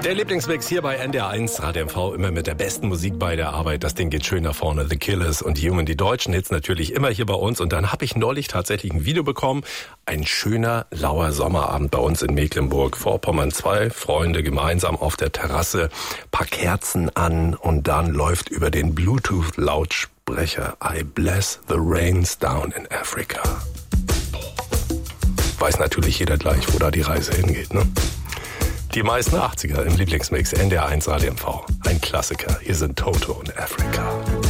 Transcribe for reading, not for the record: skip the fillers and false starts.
Der Lieblingsmix hier bei NDR1 Radio MV, immer mit der besten Musik bei der Arbeit. Das Ding geht schön nach vorne. The Killers und Human, die deutschen Hits natürlich immer hier bei uns. Und dann habe ich neulich tatsächlich ein Video bekommen. Ein schöner, lauer Sommerabend bei uns in Mecklenburg. Vorpommern, 2 Freunde gemeinsam auf der Terrasse, paar Kerzen an und dann läuft über den Bluetooth-Lautsprecher I Bless the Rains Down in Africa. Weiß natürlich jeder gleich, wo da die Reise hingeht, ne? Die meisten 80er im Lieblingsmix NDR1 Radio MV. Ein Klassiker. Hier sind Toto und Africa.